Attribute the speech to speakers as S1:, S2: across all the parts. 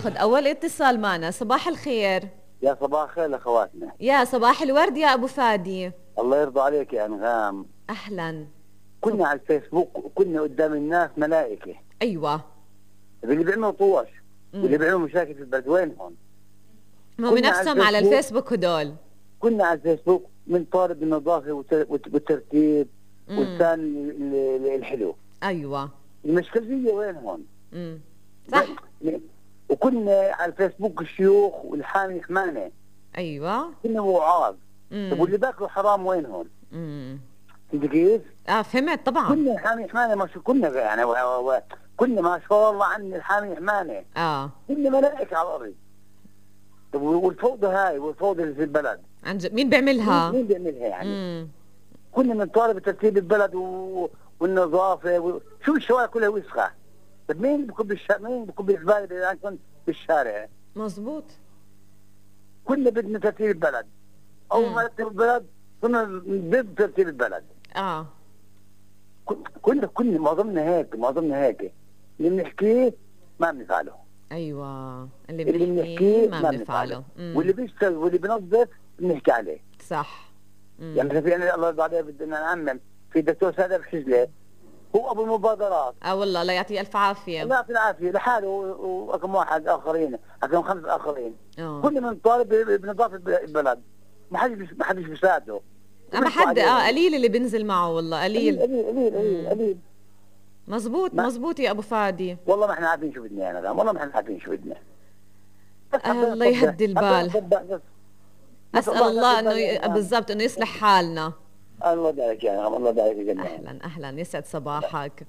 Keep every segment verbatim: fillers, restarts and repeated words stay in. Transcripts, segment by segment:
S1: ناخذ اول اتصال معنا. صباح الخير.
S2: يا صباح الخير لاخواتنا.
S1: يا صباح الورد يا ابو فادي.
S2: الله يرضى عليك يا انغام.
S1: اهلا.
S2: كنا صب... على الفيسبوك وكنا قدام الناس ملائكه.
S1: ايوه.
S2: اللي بيعملوا طوش واللي بيعملوا مشاكل في البلد وينهم؟
S1: هم نفسهم على الفيسبوك هدول.
S2: كنا على الفيسبوك من طالب النظافه والترتيب والثاني الحلو.
S1: ايوه.
S2: المشكليه وينهم؟
S1: امم صح.
S2: وكنا على الفيسبوك الشيوخ والحامي حمانه.
S1: ايوه.
S2: كنا وعاظ. طب واللي باكلوا حرام وينهم؟
S1: امم
S2: انت كيف؟
S1: اه فهمت طبعا.
S2: كنا حامي حمانه، ما شو كنا يعني و... و... كنا ما شاء الله عن الحامي حمانه.
S1: اه
S2: كنا ملائكه على الارض. طب والفوضى هاي والفوضى اللي في البلد
S1: عن ج... مين بيعملها؟
S2: مين بيعملها يعني؟
S1: مم.
S2: كنا بنطالب بترتيب البلد و... والنظافه و... شو الشوارع كلها وسخه. طب مين بكب الشارع؟ مين بكب الزباله اذا كنت بالشارع؟
S1: مزبوط.
S2: كنا بدنا ترتيب البلد. اول ما نرتب البلد كنا ضد ترتيب البلد.
S1: اه
S2: كنا كنا معظمنا هيك معظمنا هيك اللي بنحكيه ما بنفعله.
S1: ايوه اللي
S2: بنحكيه
S1: ما بنفعله.
S2: واللي بيشتغل واللي بنظف بنحكي عليه.
S1: صح.
S2: مم. يعني في انا الله يرضى عليه بدنا نعمم في دكتور سادة بحجله، هو ابو المبادرات.
S1: اه والله الله يعطيه الف عافيه.
S2: الله يعطيه العافيه لحاله ورقم واحد اخرين، رقم خمس اخرين.
S1: اه
S2: كل من طالب بنظافه البلد ما حدش ما حدش بيساعده.
S1: ما حد اه قليل اللي بينزل معه والله قليل
S2: قليل قليل قليل قليل.
S1: مزبوط مزبوط يا ابو فادي.
S2: والله ما احنا عارفين شو بدنا انا، والله ما احنا عارفين شو بدنا.
S1: الله يهدي البال. اسال الله انه ي... بالضبط انه يصلح حالنا.
S2: الله يبارك يا الله يبارك فيك.
S1: اهلا اهلا يسعد صباحك.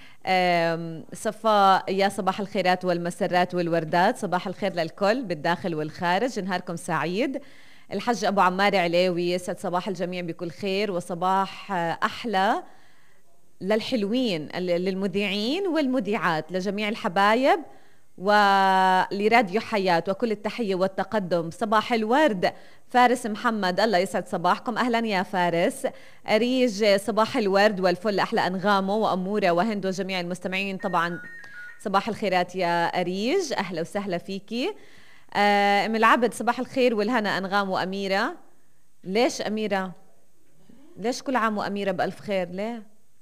S1: صفاء يا صباح الخيرات والمسرات والوردات، صباح الخير للكل بالداخل والخارج، نهاركم سعيد. الحج ابو عمار عليوي يسعد صباح الجميع بكل خير وصباح احلى للحلوين للمذيعين والمذيعات لجميع الحبايب ولراديو حياة وكل التحية والتقدم. صباح الورد فارس محمد، الله يسعد صباحكم. أهلا يا فارس. أريج صباح الورد والفل أحلى أنغامه وأمورة وهند وجميع المستمعين طبعا صباح الخيرات يا أريج، أهلا وسهلا فيكي. آه أم العبد صباح الخير والهنا أنغام وأميرة. ليش أميرة؟ ليش كل عام وأميرة بألف خير ليه؟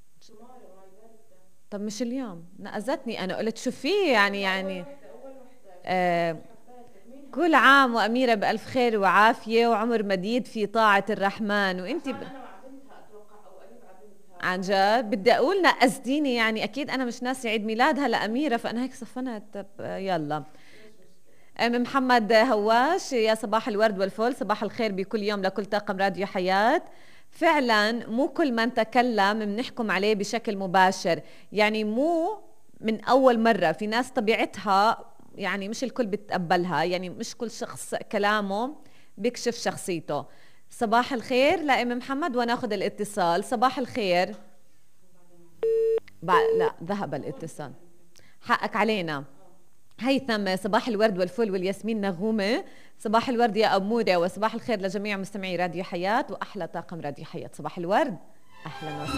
S1: طب مش اليوم نقزتني أنا قلت شو فيه يعني يعني آه كل عام وأميرة بألف خير وعافية وعمر مديد في طاعة الرحمن. وانت ب... عن جد بدي أقول نقزتيني يعني أكيد أنا مش ناسي عيد ميلادها لأميرة فأنا هيك صفنت. طب يلا. أم محمد هواش يا صباح الورد والفل، صباح الخير بكل يوم لكل طاقم راديو حياة. فعلا مو كل من تكلم بنحكم عليه بشكل مباشر، يعني مو من أول مرة، في ناس طبيعتها يعني مش الكل بتقبلها، يعني مش كل شخص كلامه بيكشف شخصيته. صباح الخير لأم محمد وناخذ الاتصال. صباح الخير. لا ذهب الاتصال، حقك علينا. هيثم صباح الورد والفل والياسمين نغومة، صباح الورد يا أمورة وصباح الخير لجميع مستمعي راديو حياة وأحلى طاقم راديو حياة. صباح الورد، أهلا وسهلا.